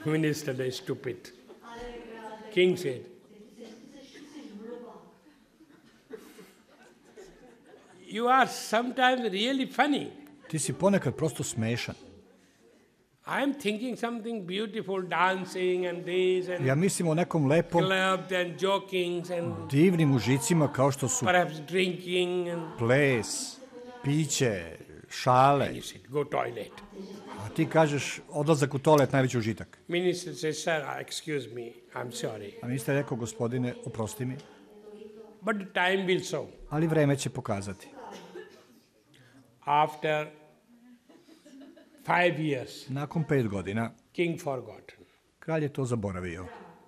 Minister is stupid. King said, you are sometimes really funny. Ti si ponekad prosto smešan. I am thinking something beautiful, dancing and this and Ja mislim o nekom lepom, clubs and jokings and divnim užicima kao što su perhaps drinking and ples, piće, šale. you said, go toilet. A ti kažeš odlazak u toalet najveći užitak. Minister says, sir, excuse me, I'm sorry. A ministar je rekao, gospodine, oprosti mi, But the time will show. ali vreme će pokazati. After 5 years, Nakon 5 godina, king forgotten. kralj je to zaboravio.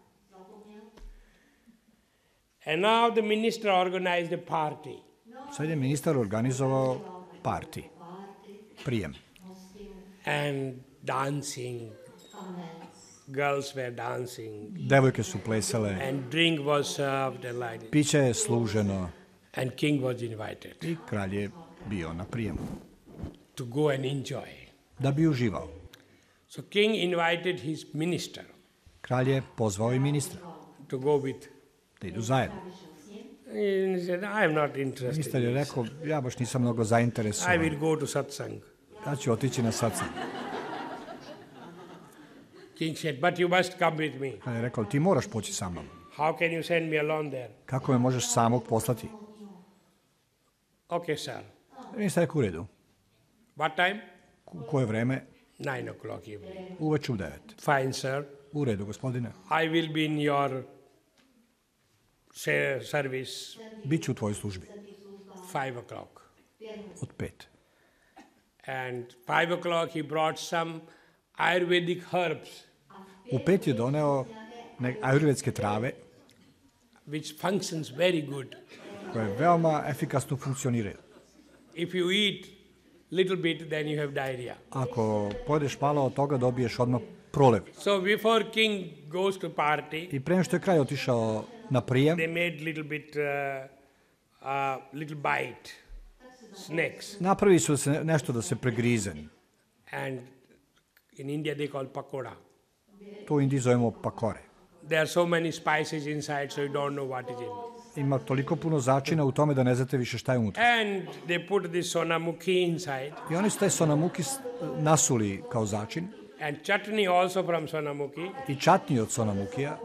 And now the minister organized a party. Sad je ministar organizovao parti, prijem. And dancing. Girls were dancing. Devojke su plesale, And drink was served and like that. piće je služeno And king was invited i kralj je bio na prijemu to go and enjoy. da bi uživao. So king invited his minister Kralj je pozvao i ministra to go with. da idu zajedno. And he said, I am not interested. Ministar je in this. rekao, ja baš nisam mnogo I zainteresovan, will go to satsang. ja ću otići na satsang. King said, but you must come with me. Kralj je rekao, ti moraš poći sa mnom. How can you send me alone there? Kako me možeš samog poslati? Okay, sir. Ministar je rekao, u redu. What time? U koje vreme? 9 o'clock evening. Uveče u 9. Fine, sir. U redu, gospodine. I will be in your service Biću u tvojoj službi 5 o'clock. od 5. And 5 o'clock he brought some Ayurvedic herbs U 5 je doneo ajurvedske trave which functions very good. koje veoma efikasno funkcioniraju. If you eat little bit, then you have diarrhea. Ako pojedeš malo od toga, dobiješ odmah prolev. So before king goes to party, I pre nego što je kralj otišao na prijem, they made little bite, snacks. napravi su nešto da se pregrize. And in India they call pakoda. To u Indiji zovemo pakore. There are so many spices inside, so you don't know what is in. Ima toliko puno začina u tome da ne znate više šta je unutra. And they put this sonamuki inside, I oni su taj sonamuki nasuli kao začin and chutney also from sonamuki. i čatnji od sonamukija.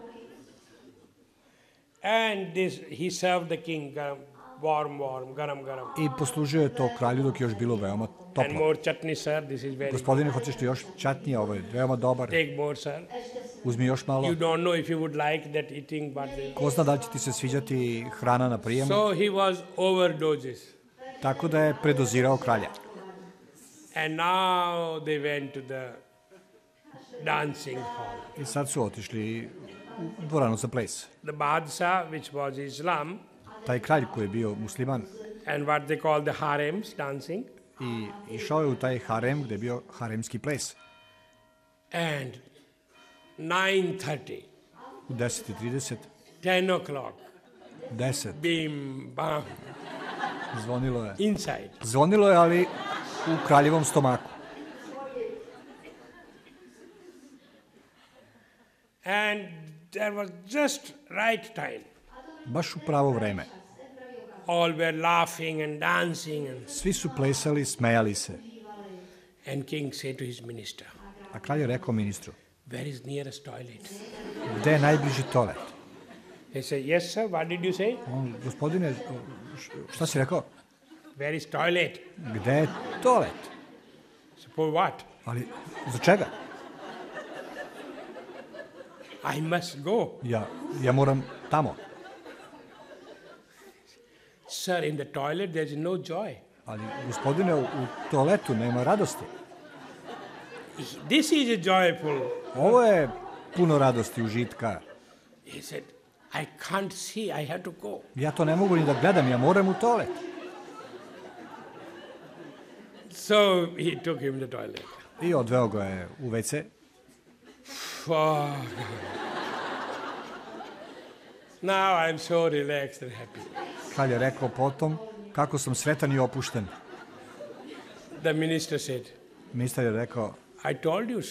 And this he served the king warm, garam. I poslužio je to kralju dok je još bilo veoma And toplo. more chutney, sir. This is very good. Gospodine, hoćeš ti još čatnija? Ovo je veoma dobar. Take more, sir. Uzmi još malo. You don't know if you would like that eating, but Ko zna da li će ti se sviđati hrana na prijemu? so he was overdoses. Tako da je predozirao kralja. And now they went to the dancing hall. I sad su otišli u dvoranu za ples. The Badshah, which was Islam, Taj kralj koji je bio musliman and what they call the harems, dancing, i išao je u taj harem gde je bio haremski ples. and 9:30, U 10:30, 10 o'clock, 10, bim, bam, zvonilo je. inside. Zvonilo je, ali u kraljevom stomaku. And there was just right time. Baš u pravo vreme. All were laughing and dancing, Svi su plesali, smejali se. and king said to his minister, A kralj je rekao ministru, where is nearest toilet? gde je najbliži toalet? He said, yes, sir, what did you say? On, gospodine, šta si rekao? Where is toilet? Gde je toalet? So for what? Ali, za čega? I must go. Ja moram tamo. Sir, in the toilet there is no joy. Ali, gospodine, u toaletu nema radosti. This is a joyful. Ovo je puno radosti, užitka. He said, I can't see, I have to go. Ja to ne mogu ni da gledam, ja moram u toalet. So he took him to the toilet. I odveo ga je u WC. Oh. Now I'm so relaxed and happy. Kralj je rekao potom, kako sam sretan i opušten. The minister said, Ministar je rekao, I told you